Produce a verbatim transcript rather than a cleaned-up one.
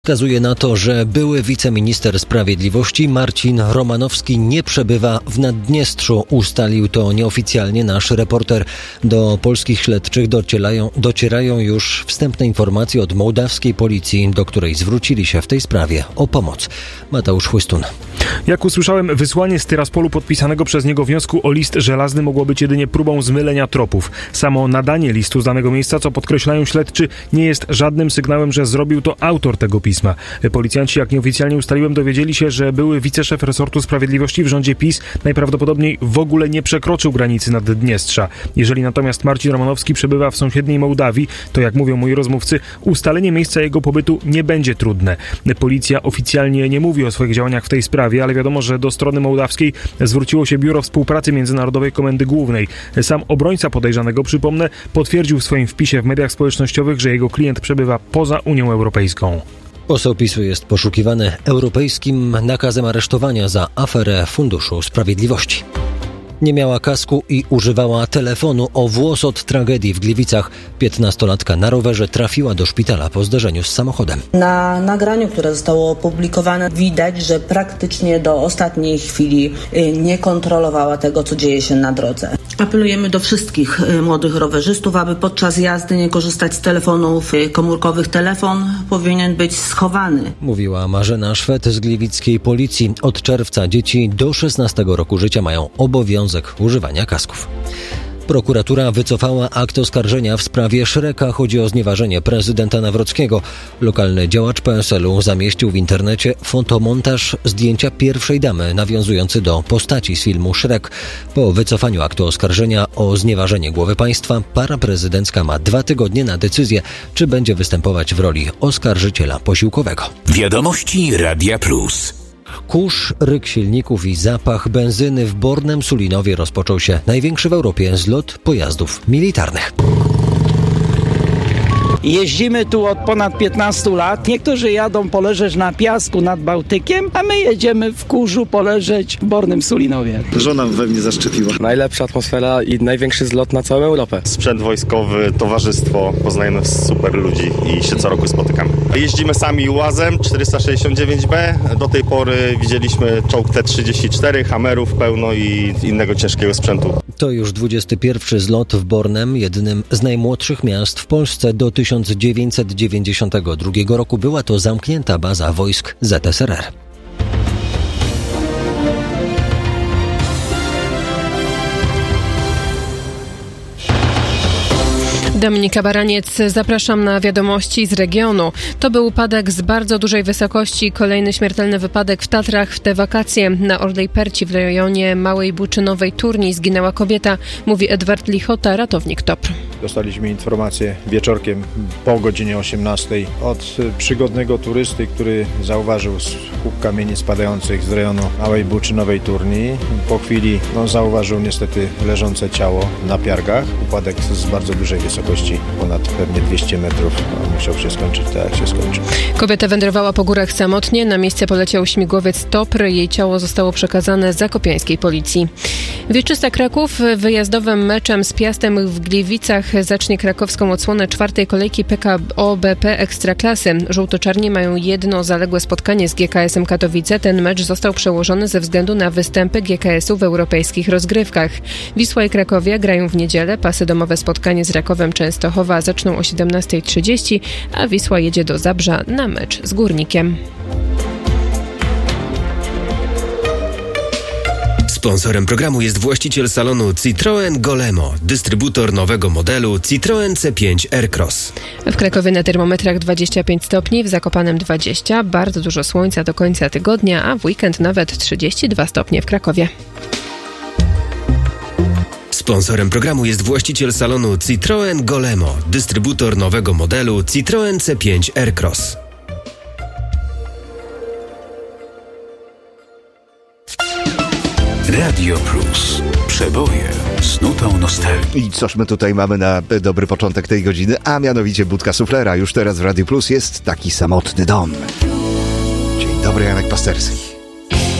Wskazuje na to, że były wiceminister sprawiedliwości Marcin Romanowski nie przebywa w Naddniestrzu. Ustalił to nieoficjalnie nasz reporter. Do polskich śledczych docierają, docierają już wstępne informacje od mołdawskiej policji, do której zwrócili się w tej sprawie o pomoc. Mateusz Chłystun. Jak usłyszałem, wysłanie z Tyraspolu podpisanego przez niego wniosku o list żelazny mogło być jedynie próbą zmylenia tropów. Samo nadanie listu z danego miejsca, co podkreślają śledczy, nie jest żadnym sygnałem, że zrobił to autor tego pisma. Policjanci, jak nieoficjalnie ustaliłem, dowiedzieli się, że były wiceszef resortu sprawiedliwości w rządzie PiS najprawdopodobniej w ogóle nie przekroczył granicy Naddniestrza. Jeżeli natomiast Marcin Romanowski przebywa w sąsiedniej Mołdawii, to jak mówią moi rozmówcy, ustalenie miejsca jego pobytu nie będzie trudne. Policja oficjalnie nie mówi o swoich działaniach w tej sprawie, ale wiadomo, że do strony mołdawskiej zwróciło się Biuro Współpracy Międzynarodowej Komendy Głównej. Sam obrońca podejrzanego, przypomnę, potwierdził w swoim wpisie w mediach społecznościowych, że jego klient przebywa poza Unią Europejską. Poseł PiSu jest poszukiwany europejskim nakazem aresztowania za aferę Funduszu Sprawiedliwości. Nie miała kasku i używała telefonu. O włos od tragedii w Gliwicach. Piętnastolatka na rowerze trafiła do szpitala po zderzeniu z samochodem. Na nagraniu, które zostało opublikowane, widać, że praktycznie do ostatniej chwili nie kontrolowała tego, co dzieje się na drodze. Apelujemy do wszystkich młodych rowerzystów, aby podczas jazdy nie korzystać z telefonów komórkowych. Telefon powinien być schowany. Mówiła Marzena Szwed z gliwickiej policji. Od czerwca dzieci do szesnastego roku życia mają obowiązek używania kasków. Prokuratura wycofała akt oskarżenia w sprawie Shreka. Chodzi o znieważenie prezydenta Nawrockiego. Lokalny działacz P S L-u zamieścił w internecie fotomontaż zdjęcia pierwszej damy nawiązujący do postaci z filmu Shrek. Po wycofaniu aktu oskarżenia o znieważenie głowy państwa para prezydencka ma dwa tygodnie na decyzję, czy będzie występować w roli oskarżyciela posiłkowego. Wiadomości Radia Plus. Kurz, ryk silników i zapach benzyny. W Bornem Sulinowie rozpoczął się największy w Europie zlot pojazdów militarnych. Jeździmy tu od ponad piętnastu lat. Niektórzy jadą poleżeć na piasku nad Bałtykiem, a my jedziemy w kurzu poleżeć w Bornym Sulinowie. Żona we mnie zaszczepiła. Najlepsza atmosfera i największy zlot na całą Europę. Sprzęt wojskowy, towarzystwo, poznajemy super ludzi i się co roku spotykamy. Jeździmy sami łazem czterysta sześćdziesiąt dziewięć B. Do tej pory widzieliśmy czołg T trzydzieści cztery, Hammerów pełno i innego ciężkiego sprzętu. To już dwudziesty pierwszy zlot w Bornem, jednym z najmłodszych miast w Polsce. Do tysiąc dziewięćset dziewięćdziesiątego drugiego roku była to zamknięta baza wojsk Z S R R. Dominika Baraniec, zapraszam na wiadomości z regionu. To był upadek z bardzo dużej wysokości. Kolejny śmiertelny wypadek w Tatrach w te wakacje. Na Orlej Perci w rejonie Małej Buczynowej Turni zginęła kobieta, mówi Edward Lichota, ratownik T O P R. Dostaliśmy informację wieczorkiem po godzinie osiemnastej od przygodnego turysty, który zauważył huk kamieni spadających z rejonu Małej Buczynowej Turni. Po chwili no, zauważył niestety leżące ciało na piargach. Upadek z bardzo dużej wysokości. Ponad pewnie dwieście metrów. No, musiał się skończyć tak, jak się skończył. Kobieta wędrowała po górach samotnie. Na miejsce poleciał śmigłowiec T O P R. Jej ciało zostało przekazane zakopiańskiej policji. Wieczysta Kraków wyjazdowym meczem z Piastem w Gliwicach zacznie krakowską odsłonę czwartej kolejki P K O B P Ekstraklasy. Żółto-czarni mają jedno zaległe spotkanie z G K S-em Katowice. Ten mecz został przełożony ze względu na występy G K S-u w europejskich rozgrywkach. Wisła i Krakowie grają w niedzielę. Pasy domowe spotkanie z Rakowem Częstochowa zaczną o siedemnasta trzydzieści, a Wisła jedzie do Zabrza na mecz z Górnikiem. Sponsorem programu jest właściciel salonu Citroën Golemo, dystrybutor nowego modelu Citroën C pięć Aircross. W Krakowie na termometrach dwadzieścia pięć stopni, w Zakopanem dwadzieścia, bardzo dużo słońca do końca tygodnia, a w weekend nawet trzydzieści dwa stopnie w Krakowie. Sponsorem programu jest właściciel salonu Citroën Golemo, dystrybutor nowego modelu Citroën C pięć Aircross. Radio Plus. Przeboje z nutą nostalgii. I coż my tutaj mamy na dobry początek tej godziny, a mianowicie Budka Suflera. Już teraz w Radio Plus jest taki samotny dom. Dzień dobry, Janek Pasterski.